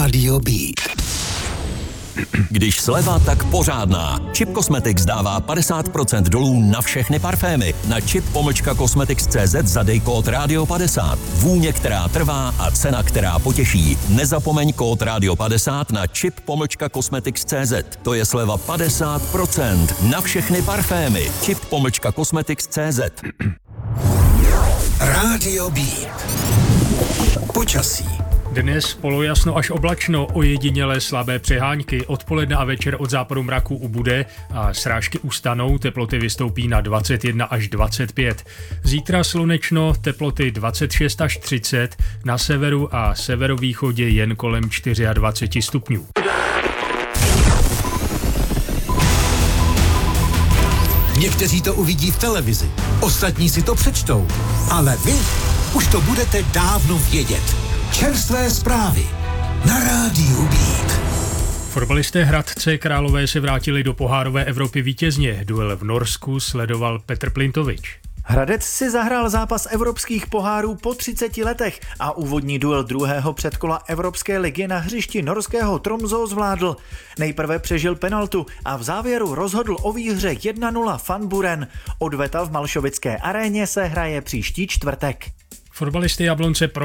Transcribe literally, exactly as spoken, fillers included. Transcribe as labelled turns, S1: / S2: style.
S1: Rádio Beat. Když sleva, tak pořádná. Chip Cosmetics dává padesát procent dolů na všechny parfémy. Na chip pomlčka cosmetics tečka cé zet zadej kód rádio padesát. Vůně, která trvá a cena, která potěší. Nezapomeň kód rádio padesát na chip pomlčka cosmetics tečka cé zet. To je sleva padesát procent na všechny parfémy. chip pomlčka cosmetics tečka cé zet. Rádio Beat. Počasí.
S2: Dnes polojasno až oblačno, ojedinělé slabé přehánky, odpoledne a večer od západu mraku ubude a srážky ustanou, teploty vystoupí na dvacet jedna až dvacet pět. Zítra slunečno, teploty dvacet šest až třicet, na severu a severovýchodě jen kolem dvacet čtyři stupňů.
S1: Někteří to uvidí v televizi, ostatní si to přečtou, ale vy už to budete dávno vědět. Čerstvé zprávy na Rádiu Beat.
S2: Fotbalisté Hradce Králové se vrátili do pohárové Evropy vítězně. Duel v Norsku sledoval Petr Plintovič.
S3: Hradec si zahrál zápas evropských pohárů po třiceti letech a úvodní duel druhého předkola Evropské ligy na hřišti norského Tromsø zvládl. Nejprve přežil penaltu a v závěru rozhodl o výhře jedna nula Van Buren. Odveta v Malšovické aréně se hraje příští čtvrtek.
S2: Fotbalisty Jablonce